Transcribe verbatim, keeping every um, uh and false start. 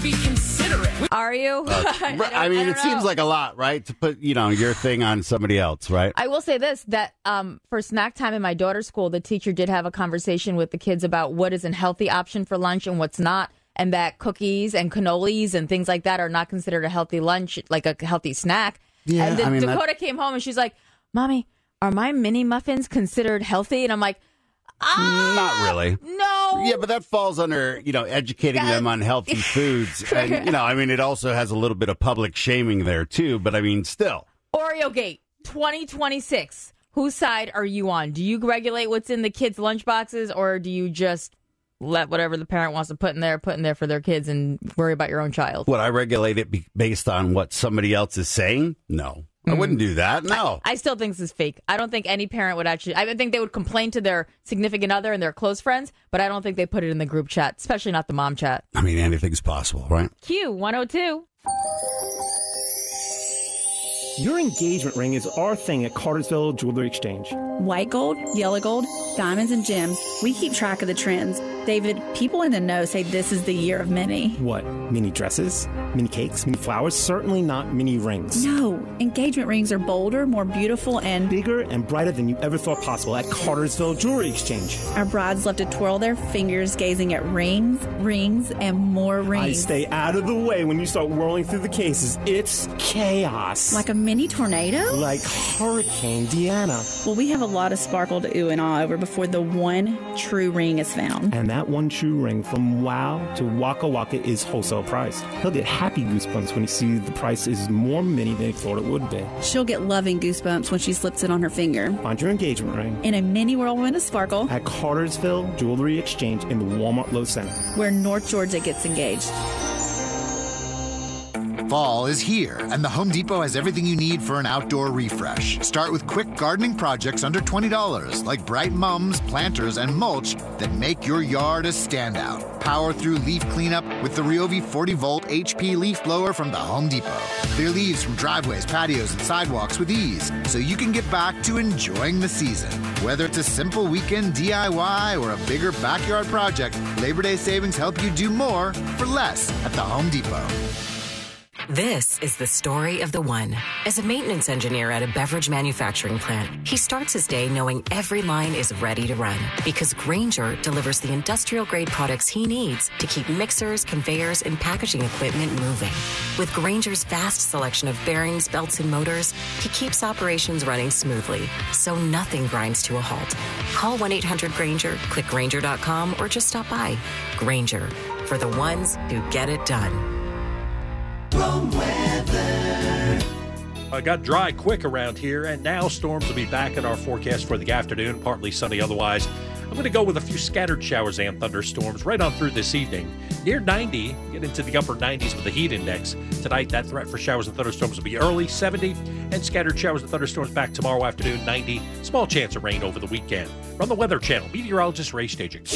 be considerate. Are you? Uh, I, I mean, I it know. seems like a lot, right? To put, you know, your thing on somebody else, right? I will say this, that um, for snack time in my daughter's school, the teacher did have a conversation with the kids about what is a healthy option for lunch and what's not, and that cookies and cannolis and things like that are not considered a healthy lunch, like a healthy snack. Yeah, and then I mean, Dakota that- came home and she's like, Mommy, are my mini muffins considered healthy? And I'm like, ah, Not really. no. Yeah, but that falls under, you know, educating That- them on healthy foods. And, you know, I mean, it also has a little bit of public shaming there, too. But, I mean, still. Oreo Gate twenty twenty-six. Whose side are you on? Do you regulate what's in the kids' lunchboxes, or do you just let whatever the parent wants to put in there, put in there for their kids and worry about your own child? Would I regulate it be- based on what somebody else is saying? No. I wouldn't do that. No. I still think this is fake. I don't think any parent would actually, I think they would complain to their significant other and their close friends, but I don't think they put it in the group chat, especially not the mom chat. I mean, anything's possible, right? Q one oh two. Your engagement ring is our thing at Cartersville Jewelry Exchange. White gold, yellow gold, diamonds, and gems. We keep track of the trends. David, people in the know say this is the year of mini. What? Mini dresses? Mini cakes? Mini flowers? Certainly not mini rings. No, engagement rings are bolder, more beautiful, and Bigger and brighter than you ever thought possible at Cartersville Jewelry Exchange. our brides love to twirl their fingers gazing at rings, rings, and more I rings. stay out of the way when you start whirling through the cases. It's chaos. Like a mini tornado? Like Hurricane Deanna. Well, we have a lot of sparkle to ooh and ah over before the one true ring is found. And that one true ring from Wow to Waka Waka is wholesale priced. He'll get happy goosebumps when he sees the price is more mini than he thought it would be. She'll get loving goosebumps when she slips it on her finger. Find your engagement ring In a mini whirlwind of sparkle, at Cartersville Jewelry Exchange in the Walmart Low Center. where North Georgia gets engaged. Fall is here, and the Home Depot has everything you need for an outdoor refresh. Start with quick gardening projects under twenty dollars, like bright mums, planters, and mulch that make your yard a standout. Power through leaf cleanup with the Ryobi forty volt H P leaf blower from the Home Depot. Clear leaves from driveways, patios, and sidewalks with ease, so you can get back to enjoying the season. Whether it's a simple weekend D I Y or a bigger backyard project, Labor Day savings help you do more for less at the Home Depot. This is the story of the one. As a maintenance engineer at a beverage manufacturing plant, he starts his day knowing every line is ready to run because Grainger delivers the industrial-grade products he needs to keep mixers, conveyors, and packaging equipment moving. With Grainger's vast selection of bearings, belts, and motors, he keeps operations running smoothly, so nothing grinds to a halt. Call one eight hundred Grainger, click Grainger dot com, or just stop by. Grainger, for the ones who get it done. Uh, got dry quick around here, and now storms will be back in our forecast for the afternoon, partly sunny otherwise. I'm going to go with a few scattered showers and thunderstorms right on through this evening. Near ninety, get into the upper nineties with the heat index. Tonight, that threat for showers and thunderstorms will be early, seventy, and scattered showers and thunderstorms back tomorrow afternoon, ninety. Small chance of rain over the weekend. From the Weather Channel, meteorologist Ray Staging.